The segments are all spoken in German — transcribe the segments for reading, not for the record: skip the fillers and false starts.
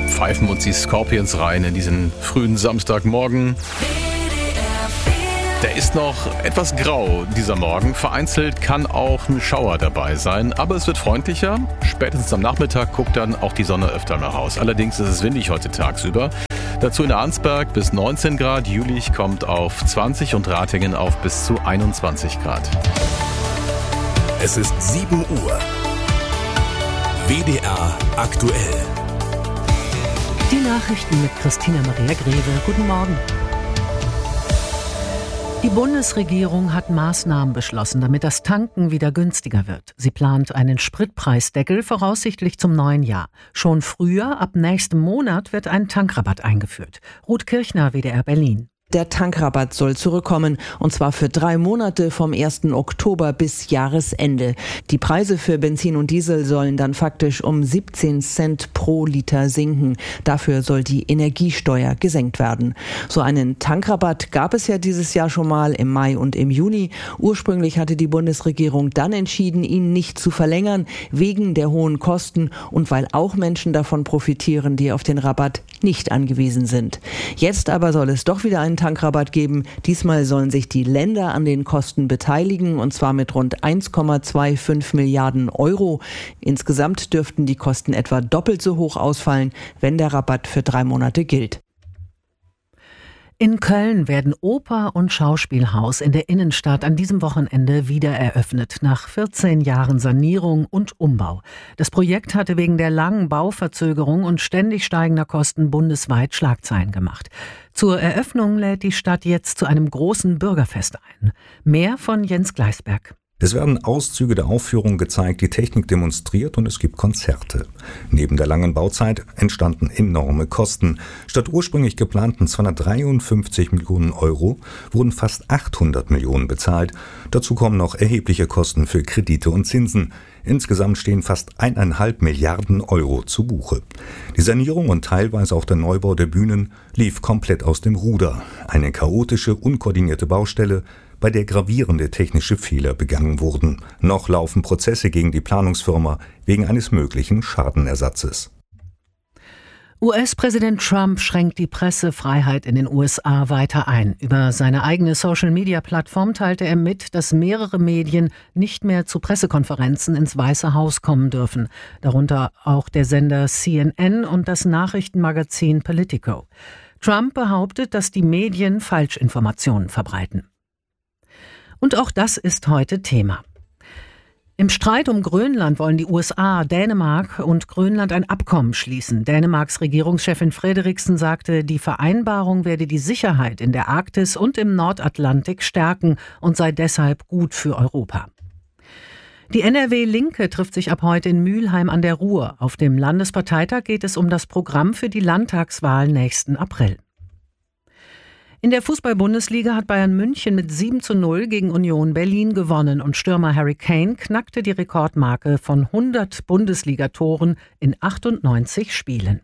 pfeifen uns die Scorpions rein in diesen frühen Samstagmorgen. Der ist noch etwas grau, dieser Morgen. Vereinzelt kann auch ein Schauer dabei sein, aber es wird freundlicher. Spätestens am Nachmittag guckt dann auch die Sonne öfter mal raus. Allerdings ist es windig heute tagsüber. Dazu in Arnsberg bis 19 Grad, Jülich kommt auf 20 und Ratingen auf bis zu 21 Grad. Es ist 7 Uhr. WDR aktuell. Die Nachrichten mit Christina Maria Greve. Guten Morgen. Die Bundesregierung hat Maßnahmen beschlossen, damit das Tanken wieder günstiger wird. Sie plant einen Spritpreisdeckel voraussichtlich zum neuen Jahr. Schon früher, ab nächstem Monat, wird ein Tankrabatt eingeführt. Ruth Kirchner, WDR Berlin. Der Tankrabatt soll zurückkommen, und zwar für 3 Monate vom 1. Oktober bis Jahresende. Die Preise für Benzin und Diesel sollen dann faktisch um 17 Cent pro Liter sinken. Dafür soll die Energiesteuer gesenkt werden. So einen Tankrabatt gab es ja dieses Jahr schon mal im Mai und im Juni. Ursprünglich hatte die Bundesregierung dann entschieden, ihn nicht zu verlängern, wegen der hohen Kosten und weil auch Menschen davon profitieren, die auf den Rabatt nicht angewiesen sind. Jetzt aber soll es doch wieder einen Tankrabatt geben. Diesmal sollen sich die Länder an den Kosten beteiligen, und zwar mit rund 1,25 Milliarden Euro. Insgesamt dürften die Kosten etwa doppelt so hoch ausfallen, wenn der Rabatt für 3 Monate gilt. In Köln werden Oper und Schauspielhaus in der Innenstadt an diesem Wochenende wieder eröffnet, nach 14 Jahren Sanierung und Umbau. Das Projekt hatte wegen der langen Bauverzögerung und ständig steigender Kosten bundesweit Schlagzeilen gemacht. Zur Eröffnung lädt die Stadt jetzt zu einem großen Bürgerfest ein. Mehr von Jens Gleisberg. Es werden Auszüge der Aufführung gezeigt, die Technik demonstriert, und es gibt Konzerte. Neben der langen Bauzeit entstanden enorme Kosten. Statt ursprünglich geplanten 253 Millionen Euro wurden fast 800 Millionen bezahlt. Dazu kommen noch erhebliche Kosten für Kredite und Zinsen. Insgesamt stehen fast 1,5 Milliarden Euro zu Buche. Die Sanierung und teilweise auch der Neubau der Bühnen lief komplett aus dem Ruder. Eine chaotische, unkoordinierte Baustelle, bei der gravierende technische Fehler begangen wurden. Noch laufen Prozesse gegen die Planungsfirma wegen eines möglichen Schadenersatzes. US-Präsident Trump schränkt die Pressefreiheit in den USA weiter ein. Über seine eigene Social-Media-Plattform teilte er mit, dass mehrere Medien nicht mehr zu Pressekonferenzen ins Weiße Haus kommen dürfen. Darunter auch der Sender CNN und das Nachrichtenmagazin Politico. Trump behauptet, dass die Medien Falschinformationen verbreiten. Und auch das ist heute Thema. Im Streit um Grönland wollen die USA, Dänemark und Grönland ein Abkommen schließen. Dänemarks Regierungschefin Frederiksen sagte, die Vereinbarung werde die Sicherheit in der Arktis und im Nordatlantik stärken und sei deshalb gut für Europa. Die NRW-Linke trifft sich ab heute in Mülheim an der Ruhr. Auf dem Landesparteitag geht es um das Programm für die Landtagswahl nächsten April. In der Fußball-Bundesliga hat Bayern München mit 7:0 gegen Union Berlin gewonnen und Stürmer Harry Kane knackte die Rekordmarke von 100 Bundesligatoren in 98 Spielen.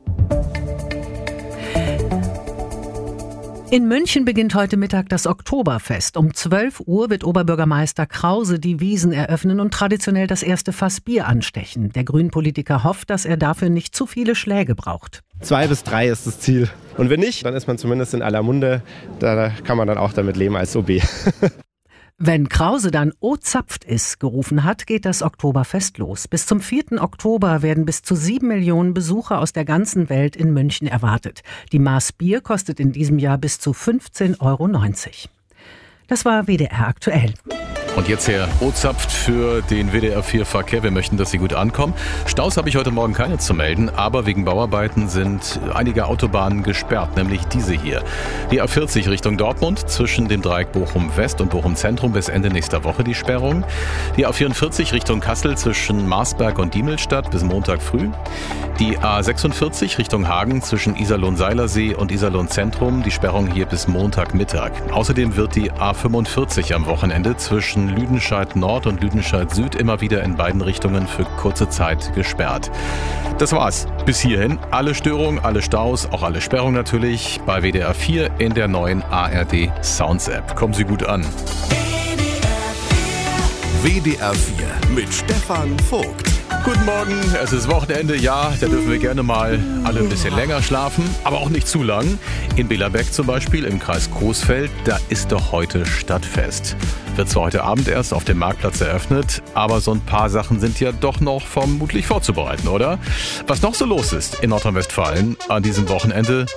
In München beginnt heute Mittag das Oktoberfest. Um 12 Uhr wird Oberbürgermeister Krause die Wiesn eröffnen und traditionell das erste Fass Bier anstechen. Der Grünpolitiker hofft, dass er dafür nicht zu viele Schläge braucht. 2 bis 3 ist das Ziel. Und wenn nicht, dann ist man zumindest in aller Munde. Da kann man dann auch damit leben als OB. Wenn Krause dann "O zapft is" gerufen hat, geht das Oktoberfest los. Bis zum 4. Oktober werden bis zu 7 Millionen Besucher aus der ganzen Welt in München erwartet. Die Maß Bier kostet in diesem Jahr bis zu 15,90 €. Das war WDR aktuell. Und jetzt Herr O-Zapft für den WDR 4 Verkehr. Wir möchten, dass Sie gut ankommen. Staus habe ich heute Morgen keine zu melden, aber wegen Bauarbeiten sind einige Autobahnen gesperrt, nämlich diese hier. Die A40 Richtung Dortmund zwischen dem Dreieck Bochum West und Bochum Zentrum bis Ende nächster Woche die Sperrung. Die A44 Richtung Kassel zwischen Marsberg und Diemelstadt bis Montag früh. Die A46 Richtung Hagen zwischen Iserlohn-Seilersee und Iserlohn-Zentrum, die Sperrung hier bis Montagmittag. Außerdem wird die A45 am Wochenende zwischen Lüdenscheid Nord und Lüdenscheid Süd immer wieder in beiden Richtungen für kurze Zeit gesperrt. Das war's. Bis hierhin alle Störungen, alle Staus, auch alle Sperrungen natürlich bei WDR 4 in der neuen ARD Sounds App. Kommen Sie gut an. WDR 4 mit Stefan Vogt. Guten Morgen, es ist Wochenende, ja, da dürfen wir gerne mal alle ein bisschen länger schlafen, aber auch nicht zu lang. In Belerbeck zum Beispiel, im Kreis Coesfeld, da ist doch heute Stadtfest. Wird zwar heute Abend erst auf dem Marktplatz eröffnet, aber so ein paar Sachen sind ja doch noch vermutlich vorzubereiten, oder? Was noch so los ist in Nordrhein-Westfalen an diesem Wochenende,